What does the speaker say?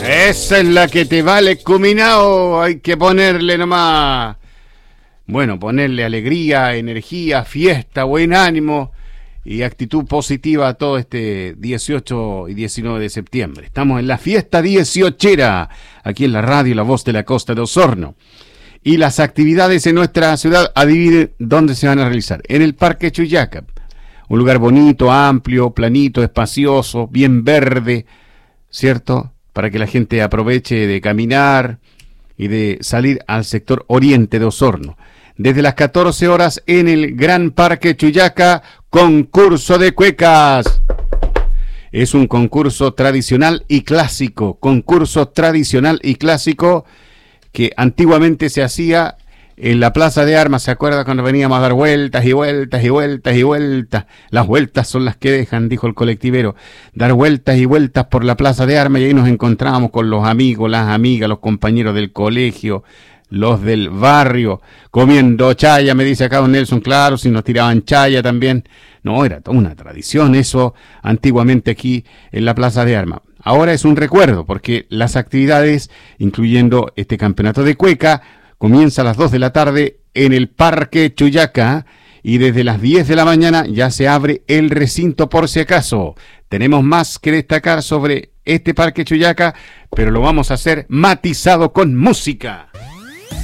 Esa es la que te vale, Cuminao. Hay que ponerle nomás. Bueno, ponerle alegría, energía, fiesta, buen ánimo y actitud positiva a todo este 18 y 19 de septiembre. Estamos en la fiesta 18era, aquí en la radio La Voz de la Costa de Osorno. Y las actividades en nuestra ciudad, adivinen dónde se van a realizar. En el Parque Chuyaca. Un lugar bonito, amplio, planito, espacioso, bien verde, ¿cierto? Para que la gente aproveche de caminar y de salir al sector oriente de Osorno. Desde las 14 horas en el Gran Parque Chuyaca, concurso de cuecas. Es un concurso tradicional y clásico, que antiguamente se hacía en la Plaza de Armas. ¿Se acuerda cuando veníamos a dar vueltas y vueltas y vueltas y vueltas? Las vueltas son las que dejan, dijo el colectivero. Dar vueltas y vueltas por la Plaza de Armas y ahí nos encontrábamos con los amigos, las amigas, los compañeros del colegio, los del barrio, comiendo chaya, me dice acá don Nelson, claro, si nos tiraban chaya también. No, era toda una tradición eso, antiguamente aquí en la Plaza de Armas. Ahora es un recuerdo, porque las actividades, incluyendo este campeonato de cueca, comienza a las 2 de la tarde en el Parque Chuyaca y desde las 10 de la mañana ya se abre el recinto por si acaso. Tenemos más que destacar sobre este Parque Chuyaca, pero lo vamos a hacer matizado con música.